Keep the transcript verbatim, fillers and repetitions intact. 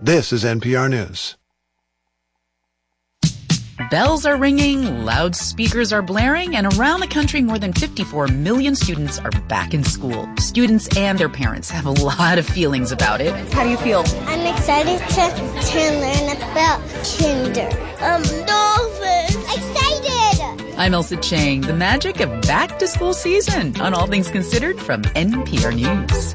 This is N P R News. Bells are ringing, loudspeakers are blaring, and around the country, more than fifty-four million students are back in school. Students and their parents have a lot of feelings about it. How do you feel? I'm excited to, to learn about kinder. Um, dolphins! Excited! I'm Elsa Chang. The magic of back-to-school season on All Things Considered from N P R News.